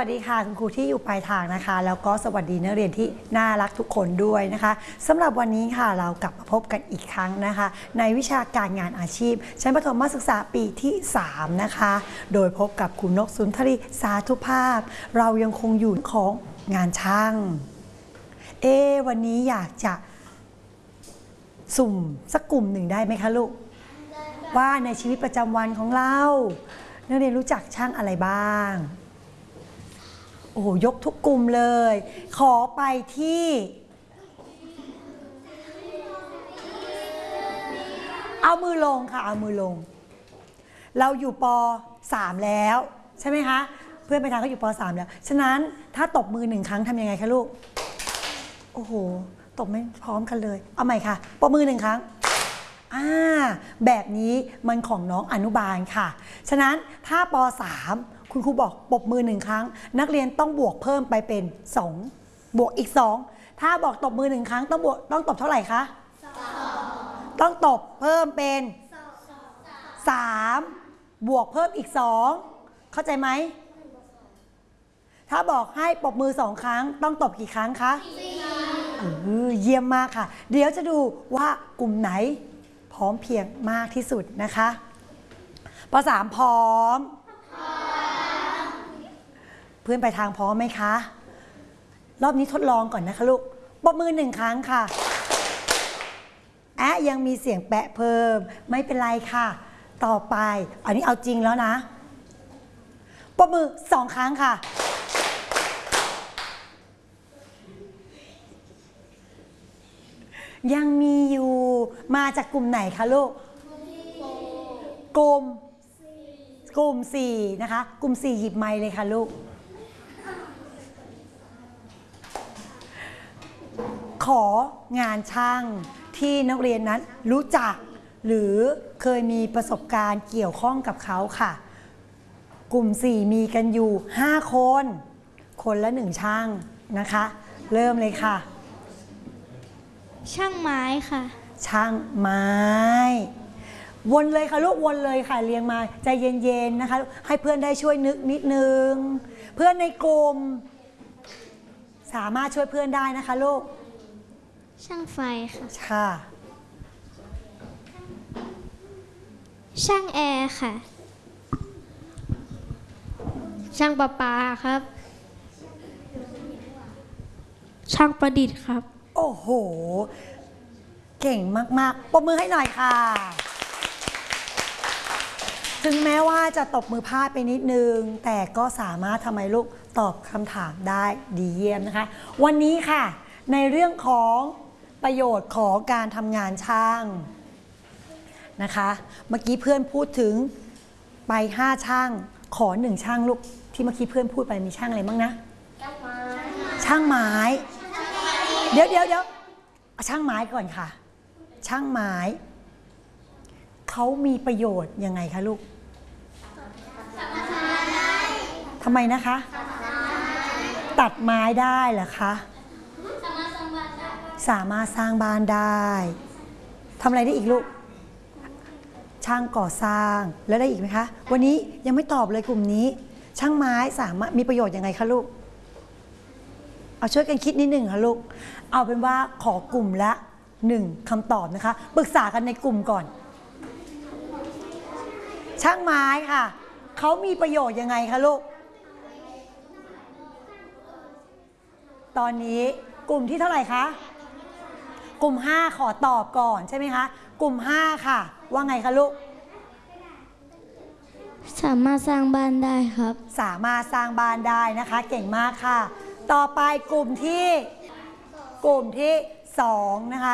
วัสดีค่ะคุณครูที่อยู่ปลายทางนะคะแล้วก็สวัสดีนักเรียนที่น่ารักทุกคนด้วยนะคะสำหรับวันนี้ค่ะเรากลับมาพบกันอีกครั้งนะคะในวิชาการงานอาชีพชั้นประถมศึกษาปีที่3นะคะโดยพบกับคุณนกสุนทรีสาธุภาพเรายังคงอยู่ของงานช่างวันนี้อยากจะสุ่มสักกลุ่มหนึ่งได้ไหมคะลูกว่าในชีวิตประจำวันของเรานักเรียนรู้จักช่างอะไรบ้างโอ้โหยกทุกกลุ่มเลยขอไปที่เอามือลงค่ะเอามือลงเราอยู่ป.3 แล้วใช่ไหมคะเพื่อนไปทางก็อยู่ป.3 แล้วฉะนั้นถ้าตบมือ1ครั้งทำยังไงคะลูกโอ้โหตบไม่พร้อมกันเลยเอาใหม่ค่ะปรบมือ1ครั้งแบบนี้มันของน้องอนุบาลค่ะฉะนั้นถ้าป.3 คุณครูบอกปรบมือ1ครั้งนักเรียนต้องบวกเพิ่มไปเป็น2บวกอีก2ถ้าบอกตบมือ1ครั้งต้องตบเท่าไหร่คะ2ต้องตบเพิ่มเป็น3บวกเพิ่มอีก2เข้าใจไหมถ้าบอกให้ปรบมือ2ครั้งต้องตบกี่ครั้งคะเยี่ยมมากค่ะเดี๋ยวจะดูว่ากลุ่มไหนพร้อมเพียงมากที่สุดนะคะป.3 พร้อมเพื่อนไปทางพร้อมไหมคะรอบนี้ทดลองก่อนนะคะลูกปรบมือ1ครั้งค่ะยังมีเสียงแปะเพิ่มไม่เป็นไรค่ะต่อไปอันนี้เอาจริงแล้วนะปรบมือ2ครั้งค่ะยังมีอยู่มาจากกลุ่มไหนคะลูกกลุ่ม4นะคะกลุ่ม4หยิบไมค์เลยค่ะลูกของานช่างที่นักเรียนนั้นรู้จักหรือเคยมีประสบการณ์เกี่ยวข้องกับเขาค่ะกลุ่ม4มีกันอยู่5คนละ1ช่างนะคะเริ่มเลยค่ะช่างไม้ค่ะช่างไม้วนเลยค่ะลูกวนเลยค่ะเรียงมาใจเย็นๆนะคะให้เพื่อนได้ช่วยนึกนิดนึงเพื่อนในกลุ่มสามารถช่วยเพื่อนได้นะคะลูกช่างไฟค่ะค่ะช่างแอร์ค่ะช่างประปาครับช่างประดิษฐ์ครับโอ้โหเก่งมากๆปรบมือให้หน่อยค่ะถึงแม้ว่าจะตบมือพลาดไปนิดนึงแต่ก็สามารถทำไมลูกตอบคำถามได้ดีเยี่ยมนะคะวันนี้ค่ะในเรื่องของประโยชน์ของการทำงานช่างนะคะเมื่อกี้เพื่อนพูดถึงไป5ช่างขอ1ช่างลูกที่เมื่อกี้เพื่อนพูดไปมีช่างอะไรบ้างนะช่างไม้เดี๋ยวช่างไม้ก่อนค่ะช่างไม้เขามีประโยชน์ยังไงคะลูกทำไมนะคะตัดไม้ได้เหรอคะสามารถสร้างบ้านได้ทำอะไรได้อีกลูกช่างก่อสร้างแล้วได้อีกไหมคะวันนี้ยังไม่ตอบเลยกลุ่มนี้ช่างไม้สามารถมีประโยชน์ยังไงคะลูกเอาช่วยกันคิดนิดหนึ่งค่ะลูกเอาเป็นว่าขอกลุ่มละ1คำตอบนะคะปรึกษากันในกลุ่มก่อนช่างไม้ค่ะเขามีประโยชน์ยังไงคะลูกตอนนี้กลุ่มที่เท่าไหร่คะกลุ่ม5ขอตอบก่อนใช่ไหมคะกลุ่ม5ค่ะว่าไงคะลูกสามารถสร้างบ้านได้ครับสามารถสร้างบ้านได้นะคะเก่งมากค่ะต่อไปกลุ่มที่2นะคะ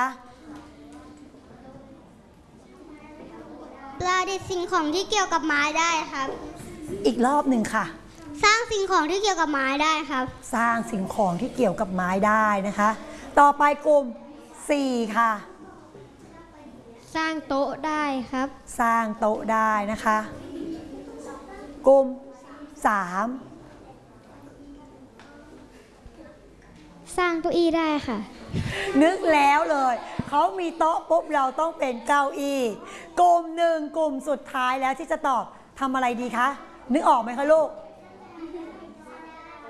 ประดิษฐ์สิ่งของที่เกี่ยวกับไม้ได้ครับอีกรอบหนึ่งค่ะสร้างสิ่งของที่เกี่ยวกับไม้ได้ครับสร้างสิ่งของที่เกี่ยวกับไม้ได้นะคะต่อไปกลุ่ม4ค่ะสร้างโต๊ะได้ครับสร้างโต๊ะได้นะคะกลุ่ม3 สร้างเก้าอี้ได้ค่ะนึกแล้วเลยเขามีโต๊ะปุ๊บเราต้องเป็นเก้าอี้กลุ่ม1กลุ่มสุดท้ายแล้วที่จะตอบทำอะไรดีคะนึกออกไหมคะลูก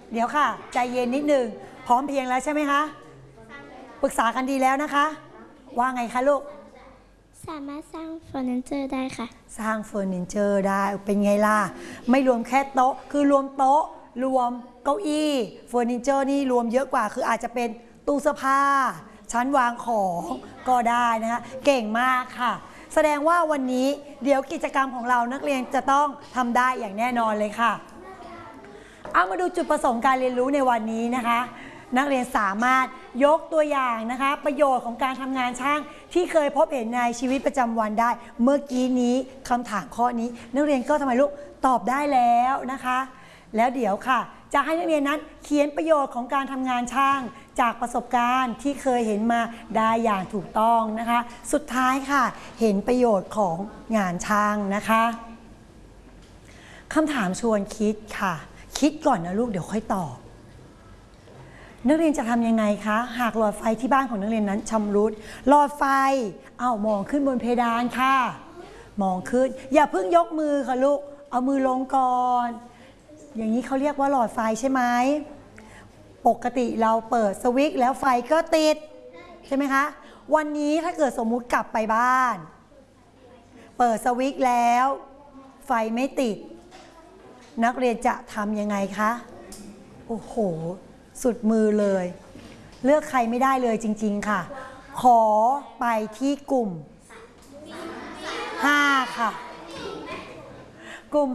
เดี๋ยวค่ะใจเย็นนิดหนึ่งพร้อมเพรียงแล้วใช่ไหมคะปรึกษากันดีแล้วนะคะว่าไงคะลูกสามารถสร้างเฟอร์นิเจอร์ได้ค่ะสร้างเฟอร์นิเจอร์ได้เป็นไงล่ะไม่รวมแค่โต๊ะคือรวมโต๊ะรวมเก้าอี้เฟอร์นิเจอร์นี่รวมเยอะกว่าคืออาจจะเป็นตู้เสื้อผ้าชั้นวางของก็ได้นะคะเก่งมากค่ะแสดงว่าวันนี้เดี๋ยวกิจกรรมของเรานักเรียนจะต้องทำได้อย่างแน่นอนเลยค่ะเอามาดูจุดประสงค์การเรียนรู้ในวันนี้นะคะนักเรียนสามารถยกตัวอย่างนะคะประโยชน์ของการทำงานช่างที่เคยพบเห็นในชีวิตประจำวันได้เมื่อกี้นี้คำถามข้อนี้นักเรียนก็ทำไมลูกตอบได้แล้วนะคะแล้วเดี๋ยวค่ะจะให้นักเรียนนั้นเขียนประโยชน์ของการทำงานช่างจากประสบการณ์ที่เคยเห็นมาได้อย่างถูกต้องนะคะสุดท้ายค่ะเห็นประโยชน์ของงานช่างนะคะคำถามชวนคิดค่ะคิดก่อนนะลูกเดี๋ยวค่อยตอบนักเรียนจะทำยังไงคะหากหลอดไฟที่บ้านของนักเรียนนั้นชำรุดหลอดไฟมองขึ้นบนเพดานค่ะมองขึ้นอย่าเพิ่งยกมือค่ะลูกเอามือลงก่อนอย่างนี้เขาเรียกว่าหลอดไฟใช่ไหมปกติเราเปิดสวิตช์แล้วไฟก็ติดใช่ไหมคะวันนี้ถ้าเกิดสมมุติกลับไปบ้านเปิดสวิตช์แล้วไฟไม่ติดนักเรียนจะทำยังไงคะโอ้โหสุดมือเลยเลือกใครไม่ได้เลยจริงๆค่ะขอไปที่กลุ่ม5ค่ะกลุ่ม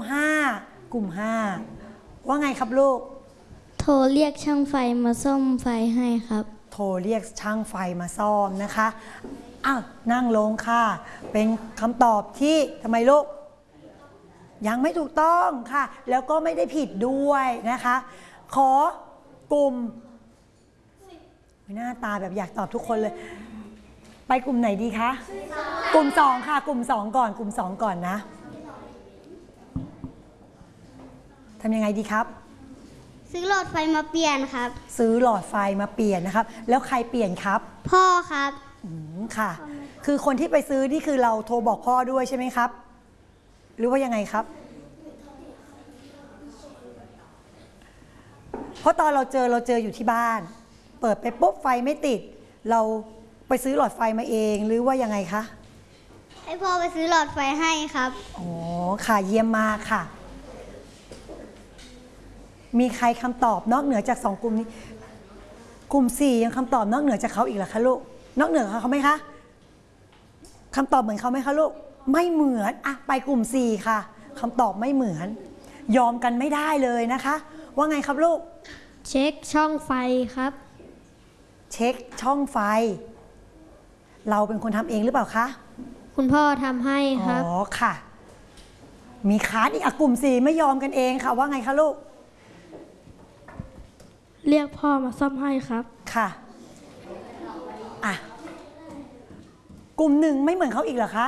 5ว่าไงครับลูกโทรเรียกช่างไฟมาซ่อมไฟให้ครับโทรเรียกช่างไฟมาซ่อมนะคะนั่งลงค่ะเป็นคำตอบที่ทำไมลูกยังไม่ถูกต้องค่ะแล้วก็ไม่ได้ผิดด้วยนะคะขอกลุ่มหน้าตาแบบอยากตอบทุกคนเลยไปกลุ่มไหนดีคะกลุ่ม2ค่ะกลุ่ม2ก่อนกลุ่ม2ก่อนนะทำยังไงดีครับซื้อหลอดไฟมาเปลี่ยนครับซื้อหลอดไฟมาเปลี่ยนนะครับแล้วใครเปลี่ยนครับพ่อครับค่ะคือคนที่ไปซื้อนี่คือเราโทรบอกพ่อด้วยใช่ไหมครับหรือว่ายังไงครับเพราะตอนเราเจออยู่ที่บ้านเปิดไปปุ๊บไฟไม่ติดเราไปซื้อหลอดไฟมาเองหรือว่ายังไงคะให้พ่อไปซื้อหลอดไฟให้ครับอ๋อค่ะเยี่ยมมากค่ะมีใครคำตอบนอกเหนือจาก2กลุ่มนี้กลุ่ม4ยังคำตอบนอกเหนือจากเขาอีกเหรอคะลูกนอกเหนือเขาไหมคะคำตอบเหมือนเขาไหมคะลูกไม่เหมือนไปกลุ่ม4ค่ะคำตอบไม่เหมือนยอมกันไม่ได้เลยนะคะว่าไงครับลูกเช็คช่องไฟครับเช็คช่องไฟเราเป็นคนทำเองหรือเปล่าคะคุณพ่อทำให้ครับอ๋อค่ะมีค้านอีกกลุ่ม4ไม่ยอมกันเองค่ะว่าไงคะลูกเรียกพ่อมาซ่อมให้ครับค่ะกลุ่ม1ไม่เหมือนเขาอีกเหรอคะ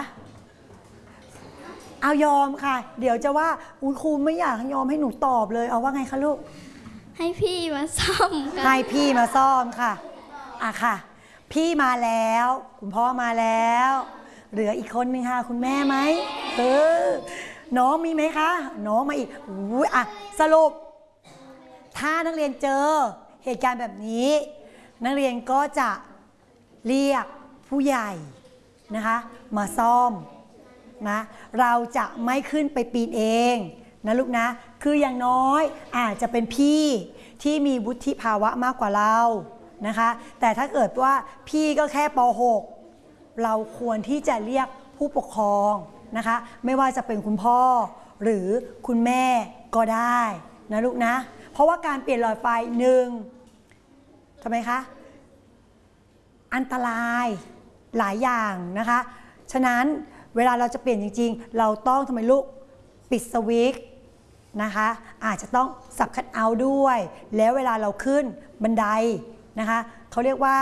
เอายอมค่ะเดี๋ยวจะว่าครูไม่อยากยอมให้หนูตอบเลยเอาว่าไงคะลูกให้พี่มาซ่อมให้พี่มาซ่อมค่ะค่ะพี่มาแล้วคุณพ่อมาแล้วเหลืออีกคนนึงค่ะคุณแม่ไหมน้องมีไหมคะน้องมาอีกสรุปถ้านักเรียนเจอเหตุการณ์แบบนี้นักเรียนก็จะเรียกผู้ใหญ่นะคะมาซ่อมนะเราจะไม่ขึ้นไปปีนเองนะลูกนะคืออย่างน้อยอาจจะเป็นพี่ที่มีวุฒิภาวะมากกว่าเรานะคะแต่ถ้าเกิดว่าพี่ก็แค่ป.6 เราควรที่จะเรียกผู้ปกครองนะคะไม่ว่าจะเป็นคุณพ่อหรือคุณแม่ก็ได้นะลูกนะเพราะว่าการเปลี่ยนหลอดไฟทำไมคะอันตรายหลายอย่างนะคะฉะนั้นเวลาเราจะเปลี่ยนจริงๆเราต้องทำไมลูกปิดสวิตช์นะคะอาจจะต้องสับคัทเอาท์ด้วยแล้วเวลาเราขึ้นบันไดนะคะเขาเรียกว่า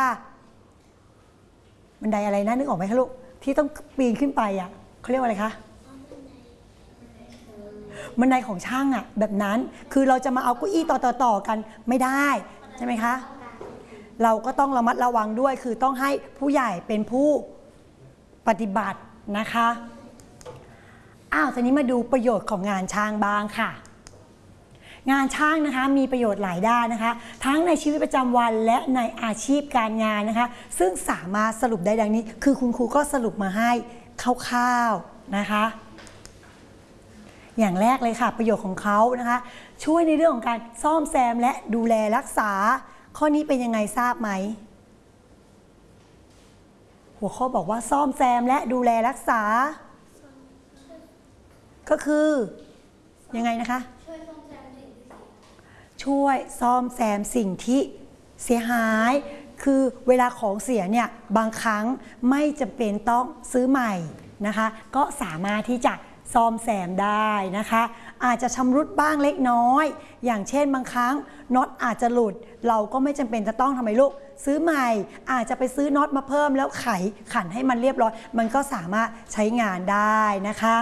บันไดอะไรนะนึกออกไหมคะลูกที่ต้องปีนขึ้นไปเขาเรียกว่าอะไรคะบันไดของช่างแบบนั้นคือเราจะมาเอาเก้าอี้ต่อกันไม่ได้ใช่ไหมคะเราก็ต้องระมัดระวังด้วยคือต้องให้ผู้ใหญ่เป็นผู้ปฏิบัตินะคะทีนี้มาดูประโยชน์ของงานช่างบ้างค่ะงานช่างนะคะมีประโยชน์หลายด้านนะคะทั้งในชีวิตประจำวันและในอาชีพการงานนะคะซึ่งสามารถสรุปได้ดังนี้คือคุณครูก็สรุปมาให้คร่าวๆนะคะอย่างแรกเลยค่ะประโยชน์ของเขานะคะช่วยในเรื่องของการซ่อมแซมและดูแลรักษาข้อนี้เป็นยังไงทราบไหมหัวข้อบอกว่าซ่อมแซมและดูแลรักษาก็คือยังไงนะคะช่วยซ่อมแซมสิ่งที่เสียหายคือเวลาของเสียเนี่ยบางครั้งไม่จำเป็นต้องซื้อใหม่นะคะก็สามารถที่จะซ่อมแซมได้นะคะอาจจะชำรุดบ้างเล็กน้อยอย่างเช่นบางครั้งน็อตอาจจะหลุดเราก็ไม่จำเป็นจะต้องทำไมลูกซื้อใหม่อาจจะไปซื้อน็อตมาเพิ่มแล้วขันให้มันเรียบร้อยมันก็สามารถใช้งานได้นะคะ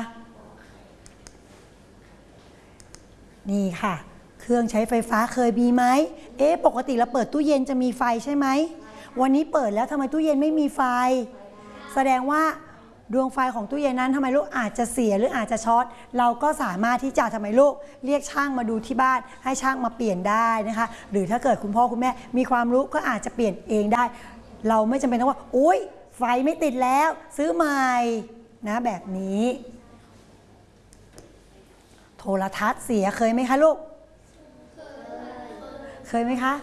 นี่ค่ะเครื่องใช้ไฟฟ้าเคยมีไหมปกติเราเปิดตู้เย็นจะมีไฟใช่ไหมวันนี้เปิดแล้วทำไมตู้เย็นไม่มีไฟแสดงว่าดวงไฟของตู้เย็นนั้นทำไมลูกอาจจะเสียหรืออาจจะช็อตเราก็สามารถที่จะทำไมลูกเรียกช่างมาดูที่บ้านให้ช่างมาเปลี่ยนได้นะคะหรือถ้าเกิดคุณพ่อคุณแม่มีความรู้ก็อาจจะเปลี่ยนเองได้เราไม่จำเป็นต้องว่าอุ๊ยไฟไม่ติดแล้วซื้อใหม่นะแบบนี้โทรทัศน์เสียเคยไหมคะลูกเคยไหมคะ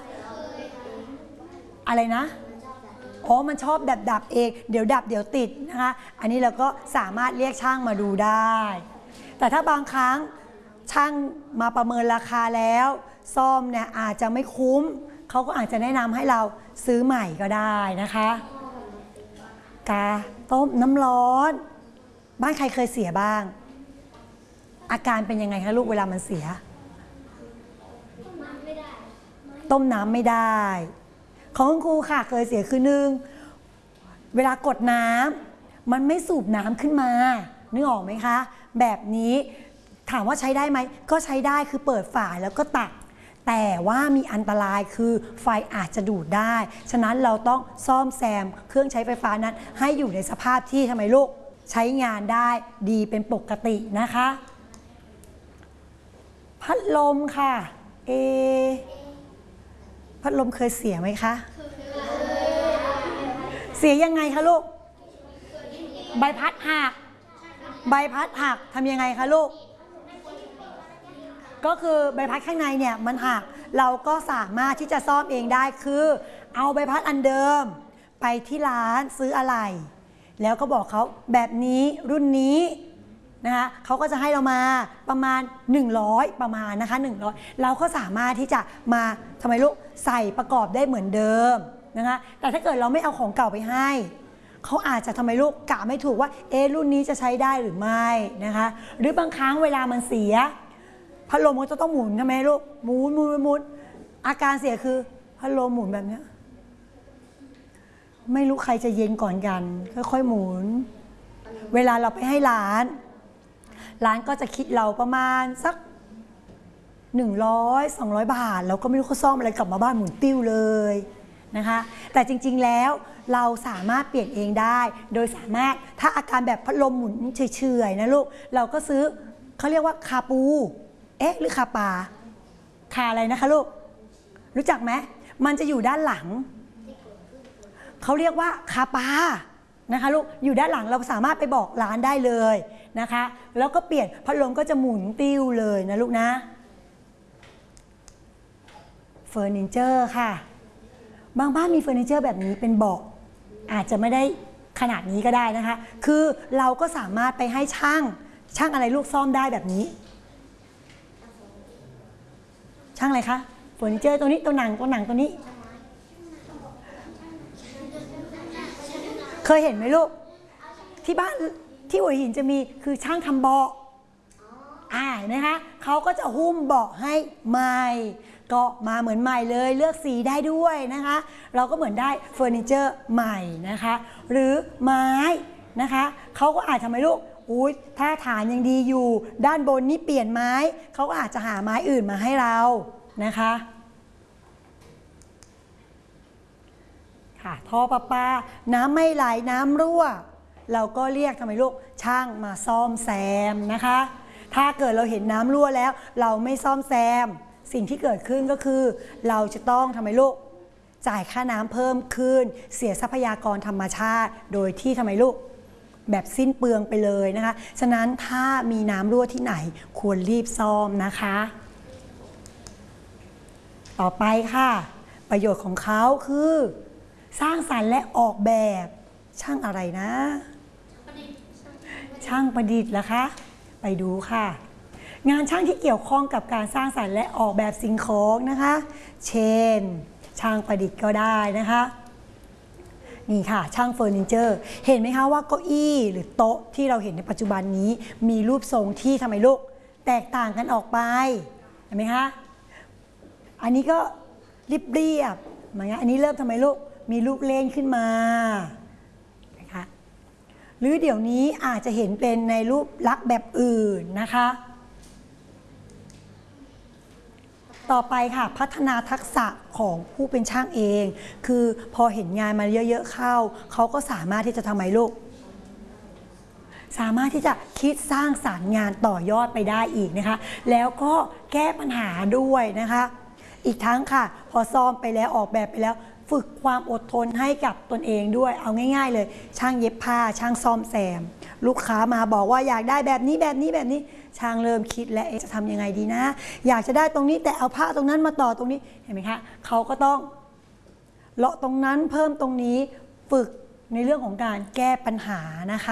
อะไรนะมันชอบดับเองเดี๋ยวดับเดี๋ยวติดนะคะอันนี้เราก็สามารถเรียกช่างมาดูได้แต่ถ้าบางครั้งช่างมาประเมินราคาแล้วซ่อมเนี่ยอาจจะไม่คุ้มเขาก็อาจจะแนะนำให้เราซื้อใหม่ก็ได้นะคะกาต้มน้ำร้อนบ้านใครเคยเสียบ้างอาการเป็นยังไงคะลูกเวลามันเสียต้มน้ำไม่ได้ของคุณครูค่ะเคยเสียคือหนึ่งเวลากดน้ำมันไม่สูบน้ำขึ้นมานึกออกไหมคะแบบนี้ถามว่าใช้ได้ไหมก็ใช้ได้คือเปิดฝาแล้วก็ตักแต่ว่ามีอันตรายคือไฟอาจจะดูดได้ฉะนั้นเราต้องซ่อมแซมเครื่องใช้ไฟฟ้านั้นให้อยู่ในสภาพที่ทำไมลูกใช้งานได้ดีเป็นปกตินะคะพัดลมค่ะพัดลมเคยเสียไหมคะเสียยังไงคะลูกใบพัดหักใบพัดหักทำยังไงคะลูกก็คือใบพัดข้างในเนี่ยมันหักเราก็สามารถที่จะซ่อมเองได้คือเอาใบพัดอันเดิมไปที่ร้านซื้ออะไหล่แล้วก็บอกเขาแบบนี้รุ่นนี้นะคะเขาก็จะให้เรามาประมาณ100ประมาณนะคะ100เราก็สามารถที่จะมาทำไมลูกใส่ประกอบได้เหมือนเดิมนะคะแต่ถ้าเกิดเราไม่เอาของเก่าไปให้เขาอาจจะทำไมลูกกะไม่ถูกว่ารุ่นนี้จะใช้ได้หรือไม่นะคะหรือบางครั้งเวลามันเสียพัดลมก็จะต้องหมุนทำไมลูกหมุนอาการเสียคือพัดลมหมุนแบบนี้ไม่รู้ใครจะเย็นก่อนกันค่อยๆหมุนเวลาเราไปให้ร้านก็จะคิดเราประมาณสัก100-200 บาทเราก็ไม่รู้เขาซ่อมอะไรกลับมาบ้านหมุนติ้วเลยนะคะแต่จริงๆแล้วเราสามารถเปลี่ยนเองได้โดยสามารถถ้าอาการแบบพัดลมหมุนเฉยๆนะลูกเราก็ซื้อเขาเรียกว่าคาปูหรือคาปาคาอะไรนะคะลูกรู้จักไหมมันจะอยู่ด้านหลังเขาเรียกว่าคาปานะคะลูกอยู่ด้านหลังเราสามารถไปบอกร้านได้เลยนะคะแล้วก็เปลี่ยนพัดลมก็จะหมุนติ้วเลยนะลูกนะเฟอร์นิเจอร์ค่ะบางบ้านมีเฟอร์นิเจอร์แบบนี้เป็นเบาะอาจจะไม่ได้ขนาดนี้ก็ได้นะคะคือเราก็สามารถไปให้ช่างอะไรลูกซ่อมได้แบบนี้ช่างอะไรคะเฟอร์นิเจอร์ตัวนี้ตัวหนังตัวนี้เคยเห็นไหมลูกที่บ้านที่หัวหินจะมีคือช่างทำเบาะนะคะเขาก็จะหุ้มเบาะให้ใหม่ก็มาเหมือนใหม่เลยเลือกสีได้ด้วยนะคะเราก็เหมือนได้เฟอร์นิเจอร์ใหม่นะคะหรือไม้นะคะเขาก็อาจทำให้ลูกถ้าฐานยังดีอยู่ด้านบนนี่เปลี่ยนไม้เขาก็อาจจะหาไม้อื่นมาให้เรานะคะค่ะท่อประปาน้ำไม่ไหลน้ำรั่วเราก็เรียกทำไมลูกช่างมาซ่อมแซมนะคะถ้าเกิดเราเห็นน้ำรั่วแล้วเราไม่ซ่อมแซมสิ่งที่เกิดขึ้นก็คือเราจะต้องทำไมลูกจ่ายค่าน้ำเพิ่มขึ้นเสียทรัพยากรธรรมชาติโดยที่ทำไมลูกแบบสิ้นเปลืองไปเลยนะคะฉะนั้นถ้ามีน้ำรั่วที่ไหนควรรีบซ่อมนะคะต่อไปค่ะประโยชน์ของเขาคือสร้างสรรค์และออกแบบช่างอะไรนะช่างประดิษฐ์เหรอคะไปดูค่ะงานช่างที่เกี่ยวข้องกับการสร้างสรรค์และออกแบบสิ่งของนะคะเช่นช่างประดิษฐ์ก็ได้นะคะนี่ค่ะช่างเฟอร์นิเจอร์เห็นไหมคะว่าเก้าอี้หรือโต๊ะที่เราเห็นในปัจจุบันนี้มีรูปทรงที่ทำไมลูกแตกต่างกันออกไปเห็นไหมคะอันนี้ก็เรียบๆเหมือนกันอันนี้เริ่มทำไมลูกมีลูกเล่นขึ้นมานะคะหรือเดี๋ยวนี้อาจจะเห็นเป็นในรูปลักษณ์แบบอื่นนะคะต่อไปค่ะพัฒนาทักษะของผู้เป็นช่างเองคือพอเห็นงานมาเยอะๆเข้าเขาก็สามารถที่จะทำไมลูกสามารถที่จะคิดสร้างสรรค์งานต่อยอดไปได้อีกนะคะแล้วก็แก้ปัญหาด้วยนะคะอีกทั้งค่ะพอซ่อมไปแล้วออกแบบไปแล้วฝึกความอดทนให้กับตนเองด้วยเอาง่ายๆเลยช่างเย็บผ้าช่างซ่อมแซมลูกค้ามาบอกว่าอยากได้แบบนี้แบบนี้แบบนี้ช่างเริ่มคิดและจะทำยังไงดีนะอยากจะได้ตรงนี้แต่เอาผ้าตรงนั้นมาต่อตรงนี้เห็นไหมคะเขาก็ต้องเลาะตรงนั้นเพิ่มตรงนี้ฝึกในเรื่องของการแก้ปัญหานะคะ